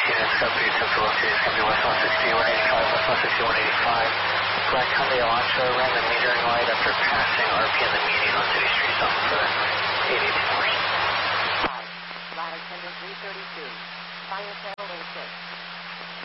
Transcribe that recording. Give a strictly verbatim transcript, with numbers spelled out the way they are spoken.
units, copy, Central City, it's going to be West one sixty-one eighty-five, West one sixty-one eighty-five. Black Hyundai Elantra, ran the metering light after passing R P in the median on City Street, zone for eight eighteen hours. Ladder tender three thirty-two, fire channel oh six.